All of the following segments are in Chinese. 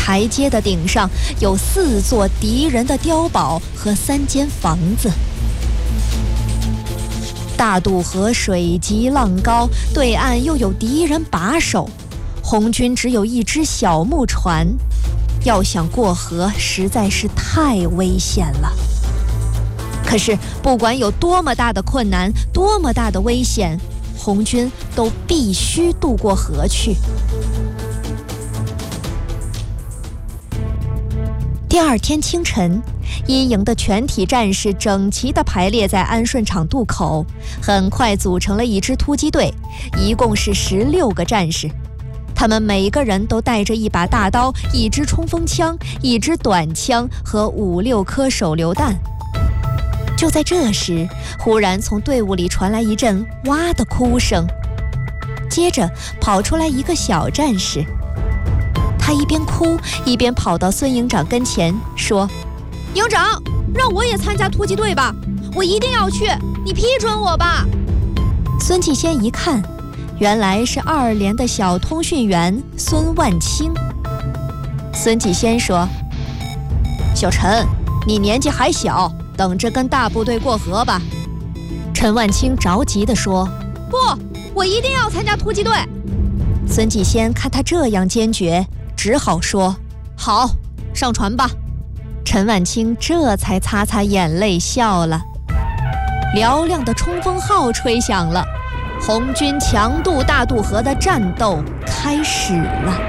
台阶的顶上有4座敌人的碉堡和3间房子。大渡河水急浪高，对岸又有敌人把守，红军只有一只小木船，要想过河实在是太危险了。可是不管有多么大的困难，多么大的危险，红军都必须渡过河去。第2天清晨，一营的全体战士整齐地排列在安顺场渡口，很快组成了一支突击队，一共是16个战士。他们每个人都带着一把大刀、一支冲锋枪、一支短枪和5、6颗手榴弹。就在这时，忽然从队伍里传来一阵哇的哭声，接着跑出来一个小战士。他一边哭一边跑到孙营长跟前说：“营长，让我也参加突击队吧，我一定要去，你批准我吧。”孙继先一看，原来是2连的小通讯员孙万清。孙继先说：“小陈，你年纪还小，等着跟大部队过河吧。”陈万清着急地说：“不，我一定要参加突击队。”孙继先看他这样坚决，只好说：“好，上船吧。”陈万清这才擦擦眼泪笑了。嘹亮的冲锋号吹响了，红军强渡大渡河的战斗开始了。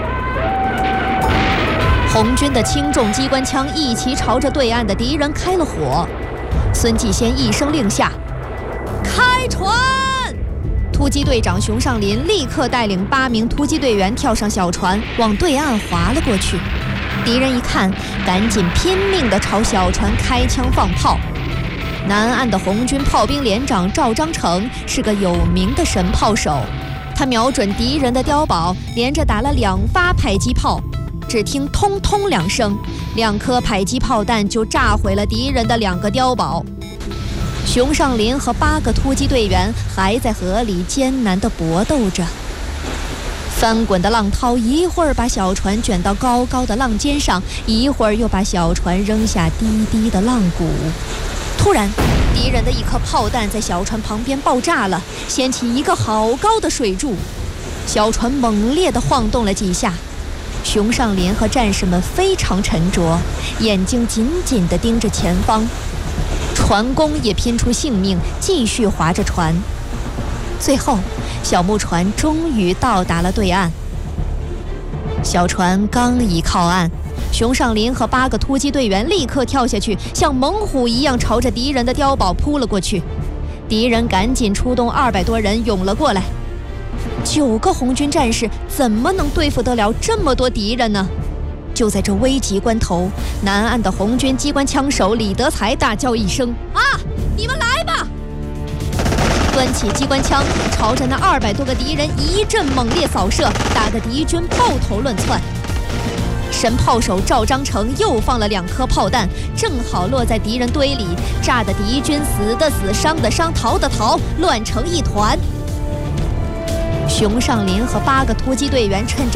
红军的轻重机关枪一齐朝着对岸的敌人开了火。孙继先一声令下，开船！突击队长熊尚林立刻带领8名突击队员跳上小船，往对岸划了过去。敌人一看，赶紧拼命地朝小船开枪放炮。南岸的红军炮兵连长赵章成是个有名的神炮手，他瞄准敌人的碉堡，连着打了2发迫击炮。只听通通2声，2颗迫击炮弹就炸毁了敌人的2个碉堡。熊尚林和8个突击队员还在河里艰难地搏斗着。翻滚的浪涛一会儿把小船卷到高高的浪尖上，一会儿又把小船扔下低低的浪谷。突然，敌人的一颗炮弹在小船旁边爆炸了，掀起一个好高的水柱，小船猛烈地晃动了几下。熊尚林和战士们非常沉着，眼睛紧紧地盯着前方。船工也拼出性命，继续划着船。最后，小木船终于到达了对岸。小船刚一靠岸，熊尚林和8个突击队员立刻跳下去，像猛虎一样朝着敌人的碉堡扑了过去。敌人赶紧出动200多人涌了过来。9个红军战士怎么能对付得了这么多敌人呢？就在这危急关头，南岸的红军机关枪手李德才大叫一声：“啊，你们来吧！”端起机关枪，朝着那200多个敌人一阵猛烈扫射，打得敌军抱头乱窜。神炮手赵章成又放了2颗炮弹，正好落在敌人堆里，炸得敌军死的死，伤的伤，逃的逃，乱成一团。熊尚林和8个突击队员趁着